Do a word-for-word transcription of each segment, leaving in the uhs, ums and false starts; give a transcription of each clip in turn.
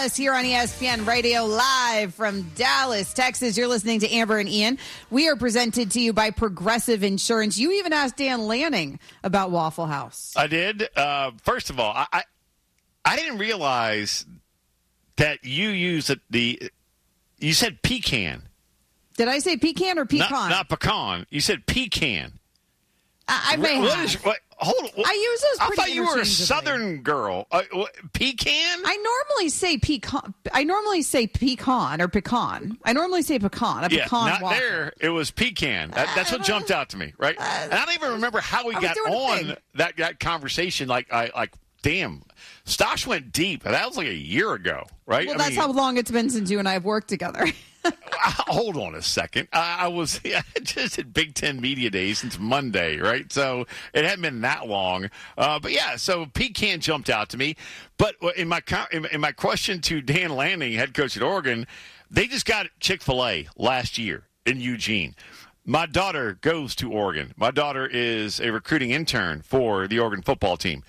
Here on E S P N Radio, live from Dallas, Texas. You're listening to Amber and Ian. We are presented to you by Progressive Insurance. You even asked Dan Lanning about Waffle House. I did. Uh, first of all, I, I I didn't realize that you use the, the you said pecan. Did I say pecan or pecan? Not, not pecan. You said pecan. I, I may what have. Is, what, hold on. What, I use those pretty I thought you were a interchangeably. Southern girl. Uh, what, pecan? I normally say pecan. I normally say pecan or pecan. I normally say pecan. A yeah, pecan not waffle. there. It was pecan. That, that's what jumped out to me, right? Uh, and I don't even remember how we I was got doing a on thing. that, that conversation. Like, I like, damn, Stosh went deep. That was like a year ago, right? Well, I that's mean, how long it's been since you and I have worked together. Hold on a second. I, I was yeah, just at Big Ten Media Days since Monday, right? So it hadn't been that long. Uh, but, yeah, so pecan jumped out to me. But in my in my question to Dan Lanning, head coach at Oregon, they just got Chick-fil-A last year in Eugene. My daughter goes to Oregon. My daughter is a recruiting intern for the Oregon football team.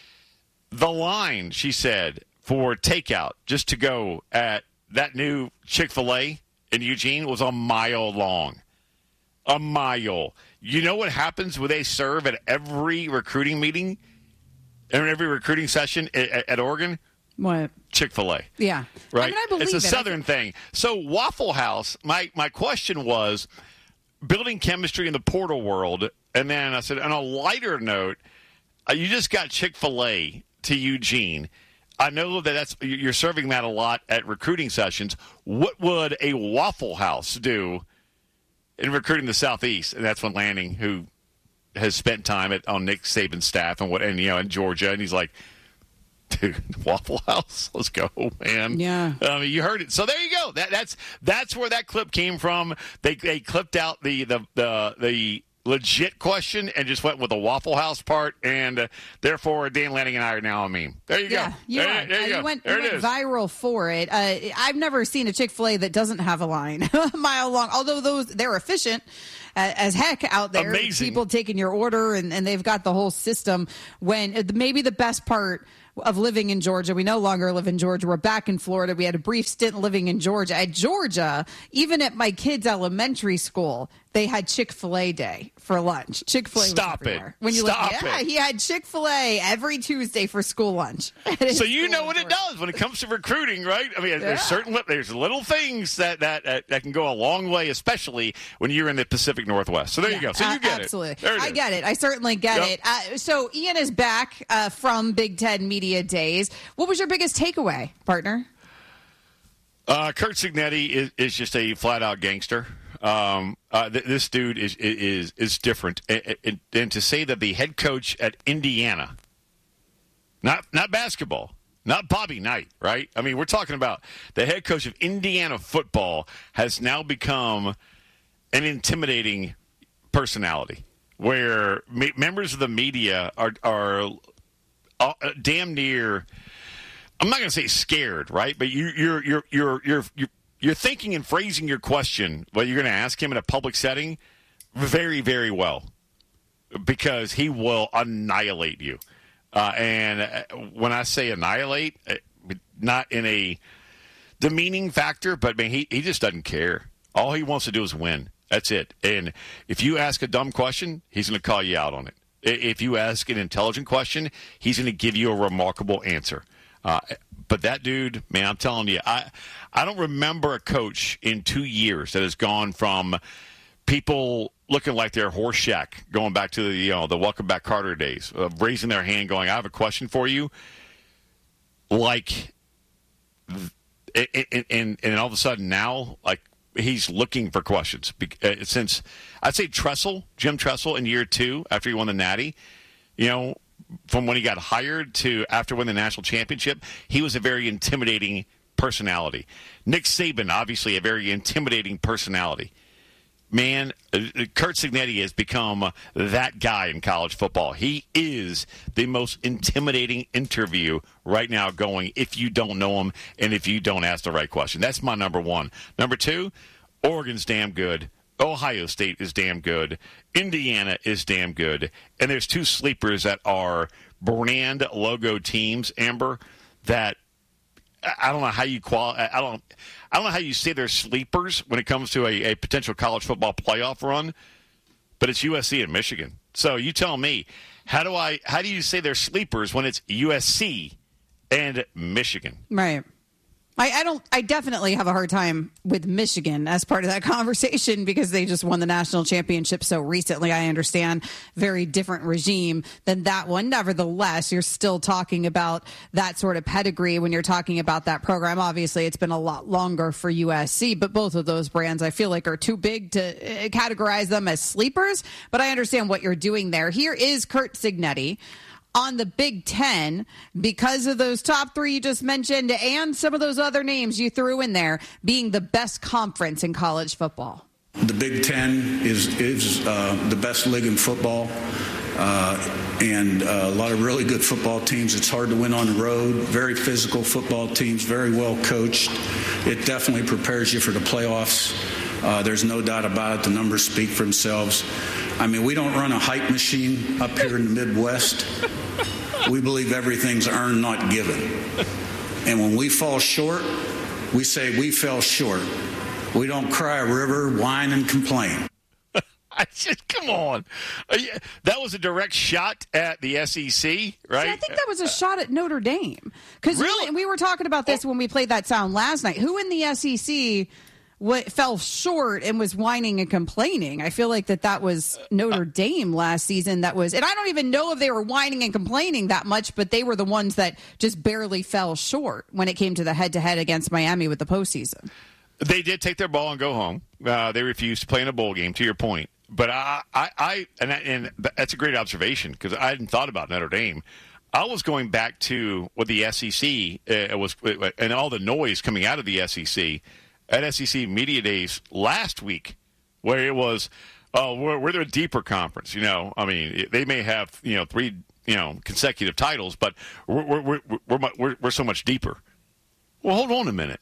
The line, she said, for takeout just to go at that new Chick-fil-A in Eugene was a mile long. A mile. You know what happens when they serve at every recruiting meeting, and every recruiting session at, at Oregon? What? Chick-fil-A. Yeah. Right? I mean, I believe it's a it. Southern thing. So Waffle House, my, my question was building chemistry in the portal world, and then I said, on a lighter note, uh, you just got Chick-fil-A to Eugene. I know that that's you're serving that a lot at recruiting sessions. What would a Waffle House do in recruiting the Southeast? And that's when Lanning, who has spent time at on Nick Saban's staff and what and you know in Georgia, and he's like, dude, Waffle House, let's go, man. Yeah. I mean, you heard it. So there you go. That that's that's where that clip came from. They they clipped out the the the the. legit question and just went with the Waffle House part, and uh, therefore Dan Lanning and I are now a meme. There you Yeah, go. you there, are. there you Uh, go. you went, there you it went is. viral for it. Uh, I've never seen a Chick-fil-A that doesn't have a line a mile long, although those they're efficient uh, as heck out there. Amazing. People taking your order, and, and they've got the whole system. When uh, maybe the best part of living in Georgia, we no longer live in Georgia. We're back in Florida. We had a brief stint living in Georgia. At Georgia, even at my kids' elementary school, they had Chick-fil-A day for lunch. Chick-fil-A Stop was it. everywhere. When you Stop look, yeah, it. he had Chick-fil-A every Tuesday for school lunch. So you know what it does when it comes to recruiting, right? I mean, Yeah. there's certain li- there's little things that, that that that can go a long way, especially when you're in the Pacific Northwest. So there you go. So you Uh, get absolutely. it. There it I is. get it. I certainly get Yep. it. Uh, so Ian is back uh, from Big Ten Media Days. What was your biggest takeaway, partner? Uh, Kurt Signetti is, is just a flat out gangster. Um, uh, th- this dude is is is different, and, and, and to say that the head coach at Indiana, not not basketball, not Bobby Knight, right? I mean, we're talking about the head coach of Indiana football has now become an intimidating personality, where me- members of the media are are uh, damn near. I'm not going to say scared, right? But you, you're you're you're you're you're you're thinking and phrasing your question, what you're going to ask him in a public setting, very very well, because he will annihilate you. Uh, and when I say annihilate, not in a demeaning factor, but man, he he just doesn't care. All he wants to do is win. That's it. And if you ask a dumb question, he's going to call you out on it. If you ask an intelligent question, he's going to give you a remarkable answer. Uh, but that dude, man, I'm telling you, I I don't remember a coach in two years that has gone from people looking like they're Horseshack, going back to the you know the Welcome Back Carter days, of raising their hand, going, "I have a question for you," like, and and, and all of a sudden now, like he's looking for questions. Since I'd say Tressel, Jim Tressel, in year two after he won the Natty, you know. From when he got hired to after winning the national championship, he was a very intimidating personality. Nick Saban, obviously, a very intimidating personality. Man, Kurt Signetti has become that guy in college football. He is the most intimidating interview right now going if you don't know him and if you don't ask the right question. That's my number one. Number two, Oregon's damn good. Ohio State is damn good. Indiana is damn good. And there's two sleepers that are brand logo teams, Amber, that I don't know how you qual. I don't. I don't know how you say they're sleepers when it comes to a, a potential college football playoff run. But it's U S C and Michigan. So you tell me, how do I? How do you say they're sleepers when it's U S C and Michigan? Right. I, I don't. I definitely have a hard time with Michigan as part of that conversation because they just won the national championship so recently. I understand very different regime than that one. Nevertheless, you're still talking about that sort of pedigree when you're talking about that program. Obviously, it's been a lot longer for U S C, but both of those brands I feel like are too big to uh, categorize them as sleepers. But I understand what you're doing there. Here is Curt Cignetti on the Big Ten because of those top three you just mentioned and some of those other names you threw in there being the best conference in college football. The Big Ten is is uh, the best league in football, uh, and uh, a lot of really good football teams. It's hard to win on the road. Very physical football teams, very well coached. It definitely prepares you for the playoffs. Uh, there's no doubt about it. The numbers speak for themselves. I mean, we don't run a hype machine up here in the Midwest. We believe everything's earned, not given. And when we fall short, we say we fell short. We don't cry a river, whine, and complain. I just, come on. That was a direct shot at the S E C, right? See, I think that was a shot at Notre Dame. Because really? we were talking about this when we played that sound last night. Who in the S E C what fell short and was whining and complaining? I feel like that that was Notre Dame last season. That was, and I don't even know if they were whining and complaining that much, but they were the ones that just barely fell short when it came to the head-to-head against Miami with the postseason. They did take their ball and go home. Uh, they refused to play in a bowl game, to your point. But I, I, I and, and that's a great observation because I hadn't thought about Notre Dame. I was going back to what the S E C uh, was and all the noise coming out of the S E C at S E C Media Days last week, where it was, oh, we're, we're a deeper conference. You know, I mean, they may have, you know, three, you know, consecutive titles, but we're we're we're we're, we're, we're so much deeper. Well, hold on a minute.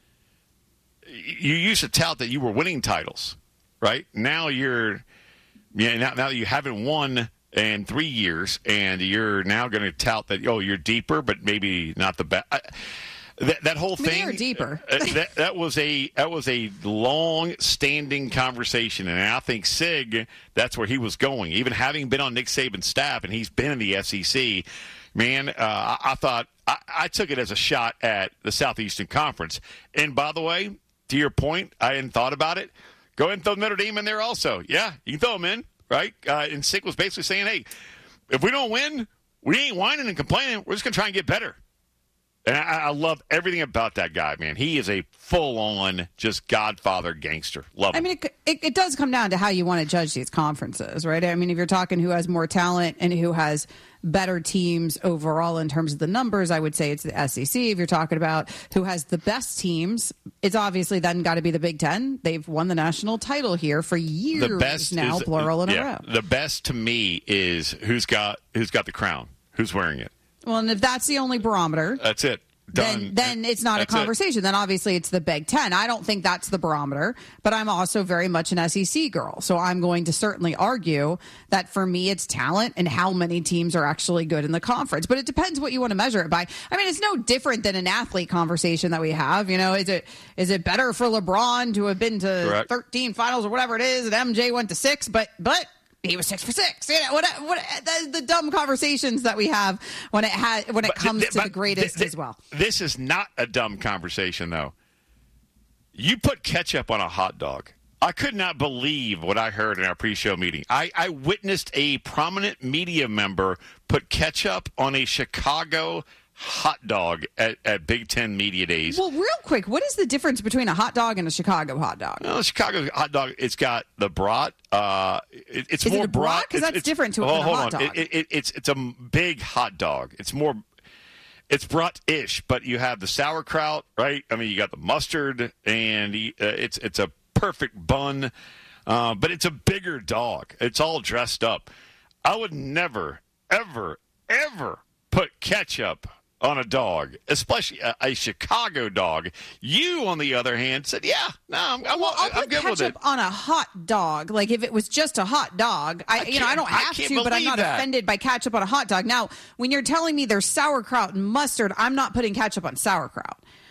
You used to tout that you were winning titles, right? Now you're, yeah, now, now that you haven't won in three years, and you're now going to tout that, oh, you're deeper, but maybe not the best. That, that whole thing, They're deeper. uh, that, that was a that was a long-standing conversation, and I think Sig, that's where he was going. Even having been on Nick Saban's staff, and he's been in the S E C, man, uh, I, I thought I, I took it as a shot at the Southeastern Conference. And by the way, to your point, I hadn't thought about it. Go ahead and throw Notre Dame in there also. Yeah, you can throw them in, right? Uh, and Sig was basically saying, hey, if we don't win, we ain't whining and complaining. We're just going to try and get better. And I, I love everything about that guy, man. He is a full-on, just Godfather gangster. Love him. I mean, it, it, it does come down to how you want to judge these conferences, right? I mean, if you're talking who has more talent and who has better teams overall in terms of the numbers, I would say it's the S E C. If you're talking about who has the best teams, it's obviously then got to be the Big Ten. They've won the national title here for years the best now, is, plural in yeah, a row. The best to me is who's got who's got the crown, who's wearing it. Well, and if that's the only barometer, that's it. Done. Then, then it's not That's a conversation. It. Then obviously it's the Big Ten. I don't think that's the barometer, but I'm also very much an S E C girl. So I'm going to certainly argue that for me, it's talent and how many teams are actually good in the conference. But it depends what you want to measure it by. I mean, it's no different than an athlete conversation that we have. You know, is it is it better for LeBron to have been to Correct. thirteen finals or whatever it is, and M J went to six, but but. He was six for six. You know, what, what, the, the dumb conversations that we have when it ha, when it But comes th- to but the greatest th- th- as well. This is not a dumb conversation, though. You put ketchup on a hot dog. I could not believe what I heard in our pre-show meeting. I, I witnessed a prominent media member put ketchup on a Chicago hot dog at, at Big Ten Media Days. Well, real quick, what is the difference between a hot dog and a Chicago hot dog? Well, the Chicago hot dog, it's got the brat. Uh, it, it's is more it a brat? Because that's it's, different to oh, a, than a hold hot on. dog. It, it, it's it's a big hot dog. It's more, it's brat-ish, but you have the sauerkraut, right? I mean, you got the mustard, and uh, it's it's a perfect bun, uh, but it's a bigger dog. It's all dressed up. I would never, ever, ever put ketchup on a dog, especially a, a Chicago dog. You, on the other hand, said, "Yeah, no, I'm, I'm, well, I'll I'm put good with it." ketchup on a hot dog. Like if it was just a hot dog, I, I you know I don't I have can't to, but I'm believe not that. offended by ketchup on a hot dog. Now, when you're telling me there's sauerkraut and mustard, I'm not putting ketchup on sauerkraut.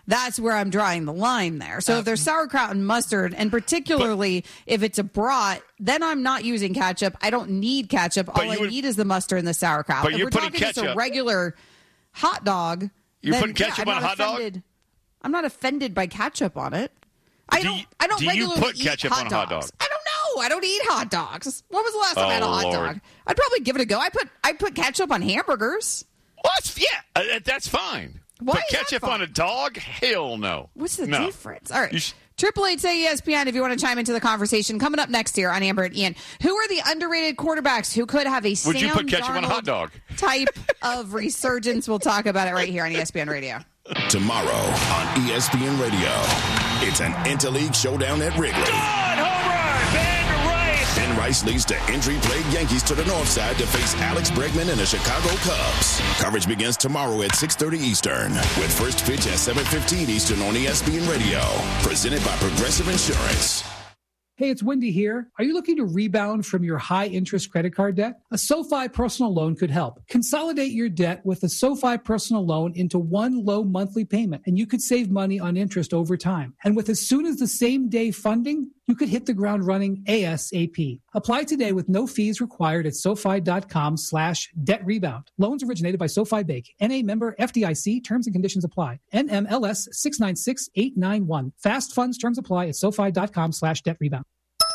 That's where I'm drawing the line there. So uh, if there's sauerkraut and mustard, and particularly but, if it's a brat, then I'm not using ketchup. I don't need ketchup. All I would, need is the mustard and the sauerkraut. But if you're we're putting talking ketchup. Just a regular hot dog. You're then, putting ketchup yeah, on a hot offended. dog? I'm not offended by ketchup on it. I do don't. You, I don't do regularly you put eat ketchup hot on a dogs. hot dog? I don't know. I don't eat hot dogs. When was the last time oh, I had a hot Lord. dog? I'd probably give it a go. I put I put ketchup on hamburgers. What? Yeah, uh, that's fine. Why but ketchup on a dog? Hell no. What's the no. difference? All right. Triple eight say E S P N if you want to chime into the conversation. Coming up next here on Amber and Ian. Who are the underrated quarterbacks who could have a Would you put ketchup Darnold on a hot dog? type of resurgence? We'll talk about it right here on E S P N Radio. Tomorrow on E S P N Radio, it's an Interleague showdown at Wrigley. God, home run, Ben Rice. Ben Rice leads the injury-plagued Yankees to the north side to face Alex Bregman and the Chicago Cubs. Coverage begins tomorrow at six thirty Eastern, with first pitch at seven fifteen Eastern on E S P N Radio. Presented by Progressive Insurance. Hey, it's Wendy here. Are you looking to rebound from your high-interest credit card debt? A SoFi personal loan could help. Consolidate your debt with a SoFi personal loan into one low monthly payment, and you could save money on interest over time. And with as soon as the same day funding, you could hit the ground running ASAP. Apply today with no fees required at SoFi.com slash debt rebound. Loans originated by SoFi Bank. N A member F D I C. Terms and conditions apply. N M L S six nine six eight nine one. Fast funds terms apply at SoFi.com slash debt rebound.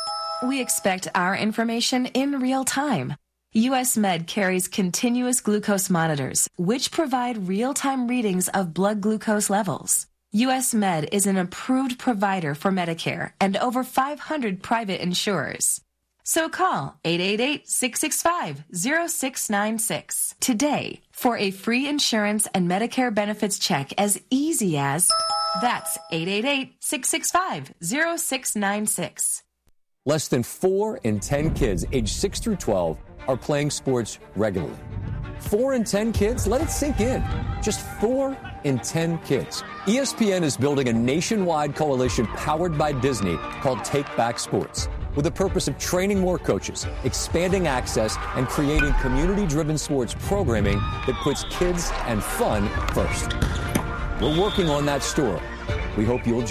We expect our information in real time. U S Med carries continuous glucose monitors, which provide real-time readings of blood glucose levels. U S Med is an approved provider for Medicare and over five hundred private insurers. So call eight eight eight, six six five, zero six nine six today for a free insurance and Medicare benefits check as easy as that's eight eight eight, six six five, zero six nine six. Less than four in ten kids aged six through twelve are playing sports regularly. Four in ten kids? Let it sink in. Just four in ten kids. E S P N is building a nationwide coalition powered by Disney called Take Back Sports, with the purpose of training more coaches, expanding access, and creating community-driven sports programming that puts kids and fun first. We're working on that story. We hope you'll join.